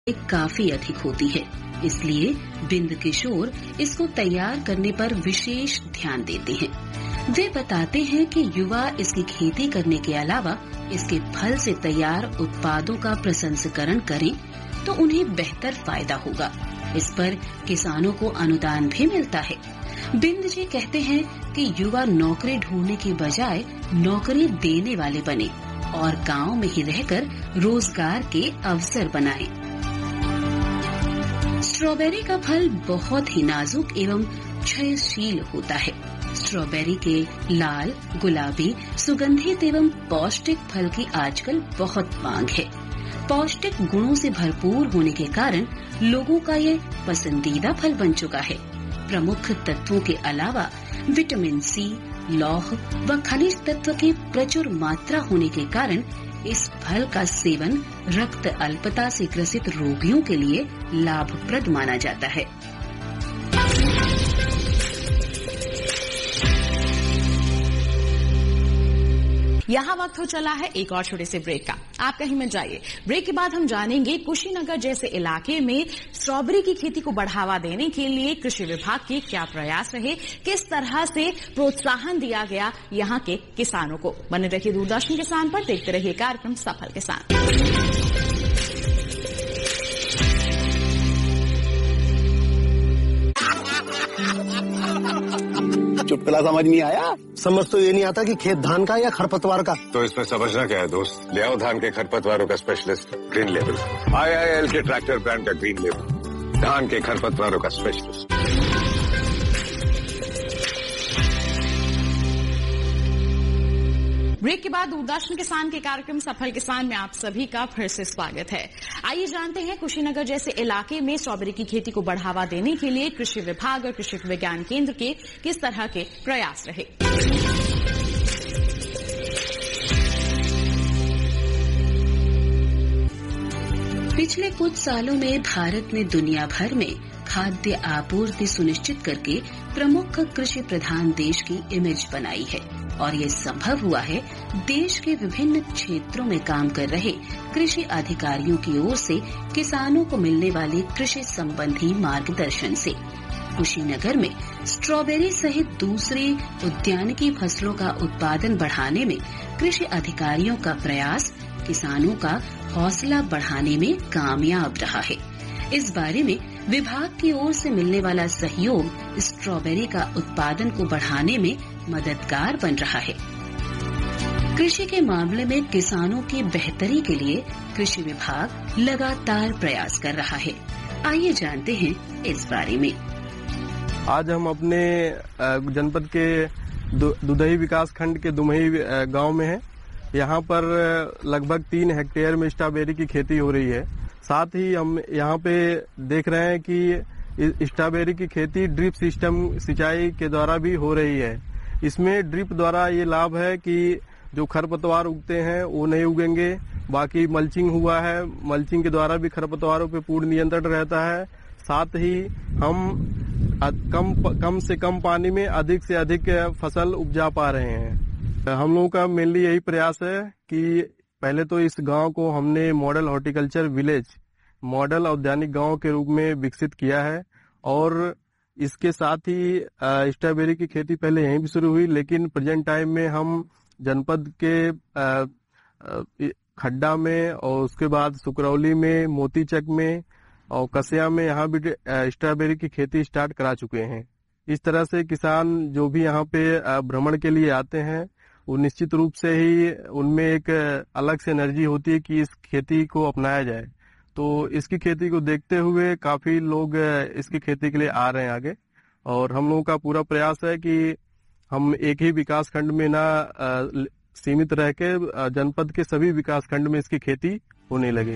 काफी अधिक होती है, इसलिए बिंद किशोर इसको तैयार करने पर विशेष ध्यान देते हैं। वे बताते हैं कि युवा इसकी खेती करने के अलावा इसके फल से तैयार उत्पादों का प्रसंस्करण करें तो उन्हें बेहतर फायदा होगा। इस पर किसानों को अनुदान भी मिलता है। बिंद जी कहते हैं कि युवा नौकरी ढूंढने की बजाय नौकरी देने वाले बने और गांव में ही रहकर रोजगार के अवसर बनाएं। स्ट्रॉबेरी का फल बहुत ही नाजुक एवं क्षयशील होता है। स्ट्रॉबेरी के लाल, गुलाबी, सुगंधित एवं पौष्टिक फल की आजकल बहुत मांग है। पौष्टिक गुणों से भरपूर होने के कारण लोगों का ये पसंदीदा फल बन चुका है। प्रमुख तत्वों के अलावा विटामिन सी, लौह व खनिज तत्व की प्रचुर मात्रा होने के कारण इस फल का सेवन रक्त अल्पता से ग्रसित रोगियों के लिए लाभप्रद माना जाता है। यहाँ वक्त हो चला है एक और छोटे से ब्रेक का। आप कहीं मत जाइए। ब्रेक के बाद हम जानेंगे कुशीनगर जैसे इलाके में स्ट्रॉबेरी की खेती को बढ़ावा देने के लिए कृषि विभाग के क्या प्रयास रहे, किस तरह से प्रोत्साहन दिया गया यहाँ के किसानों को। बने रहिए दूरदर्शन किसान पर, देखते रहिए कार्यक्रम सफल किसान। चुटकुला समझ नहीं आया? समझ तो ये नहीं आता कि खेत धान का या खरपतवार का। तो इसमें समझना क्या है दोस्त, ले आओ धान के खरपतवारों का स्पेशलिस्ट ग्रीन लेवल। IIL के ट्रैक्टर ब्रांड का ग्रीन लेवल, धान के खरपतवारों का स्पेशलिस्ट। ब्रेक के बाद दूरदर्शन किसान के कार्यक्रम सफल किसान में आप सभी का फिर से स्वागत है। आइए जानते हैं कुशीनगर जैसे इलाके में स्ट्रॉबेरी की खेती को बढ़ावा देने के लिए कृषि विभाग और कृषि विज्ञान केंद्र के किस तरह के प्रयास रहे। पिछले कुछ सालों में भारत ने दुनिया भर में खाद्य आपूर्ति सुनिश्चित करके प्रमुख कृषि प्रधान देश की इमेज बनाई है और ये संभव हुआ है देश के विभिन्न क्षेत्रों में काम कर रहे कृषि अधिकारियों की ओर से किसानों को मिलने वाले कृषि संबंधी मार्गदर्शन से। कुशीनगर में स्ट्रॉबेरी सहित दूसरी उद्यानिकी फसलों का उत्पादन बढ़ाने में कृषि अधिकारियों का प्रयास किसानों का हौसला बढ़ाने में कामयाब रहा है। इस बारे में विभाग की ओर से मिलने वाला सहयोग स्ट्रॉबेरी का उत्पादन को बढ़ाने में मददगार बन रहा है। कृषि के मामले में किसानों की बेहतरी के लिए कृषि विभाग लगातार प्रयास कर रहा है। आइए जानते हैं इस बारे में। आज हम अपने जनपद के दुधही विकास खंड के दुमही गांव में हैं। यहाँ पर लगभग 3 हेक्टेयर में स्ट्रॉबेरी की खेती हो रही है। साथ ही हम यहाँ पे देख रहे हैं कि स्ट्रॉबेरी की खेती ड्रिप सिस्टम सिंचाई के द्वारा भी हो रही है। इसमें ड्रिप द्वारा ये लाभ है कि जो खरपतवार उगते हैं वो नहीं उगेंगे। बाकी मल्चिंग हुआ है, मल्चिंग के द्वारा भी खरपतवारों पे पूर्ण नियंत्रण रहता है। साथ ही हम कम से कम पानी में अधिक से अधिक फसल उपजा पा रहे हैं। हम लोगों का मेनली यही प्रयास है कि पहले तो इस गांव को हमने मॉडल हॉर्टिकल्चर विलेज, मॉडल औद्यानिक गांव के रूप में विकसित किया है और इसके साथ ही स्ट्रॉबेरी की खेती पहले यहीं भी शुरू हुई, लेकिन प्रेजेंट टाइम में हम जनपद के खड्डा में और उसके बाद सुकरौली में, मोतीचक में और कसिया में यहाँ भी स्ट्रॉबेरी की खेती स्टार्ट करा चुके हैं। इस तरह से किसान जो भी यहाँ पे भ्रमण के लिए आते हैं वो निश्चित रूप से ही उनमें एक अलग से एनर्जी होती है कि इस खेती को अपनाया जाए। तो इसकी खेती को देखते हुए काफी लोग इसकी खेती के लिए आ रहे हैं आगे और हम लोगों का पूरा प्रयास है कि हम एक ही विकास खंड में ना सीमित रह के जनपद के सभी विकास खंड में इसकी खेती होने लगे।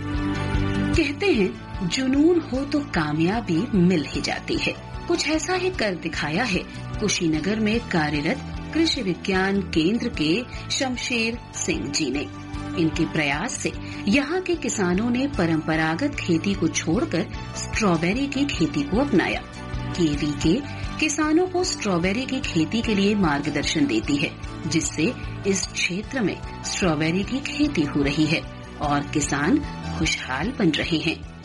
कहते हैं जुनून हो तो कामयाबी मिल ही जाती है। कुछ ऐसा ही कर दिखाया है कुशीनगर में कार्यरत कृषि विज्ञान केंद्र के शमशेर सिंह जी ने। इनके प्रयास से यहाँ के किसानों ने परंपरागत खेती को छोड़कर स्ट्रॉबेरी की खेती को अपनाया। केवीके किसानों को स्ट्रॉबेरी की खेती के लिए मार्गदर्शन देती है, जिससे इस क्षेत्र में स्ट्रॉबेरी की खेती हो रही है और किसान खुशहाल बन रहे हैं।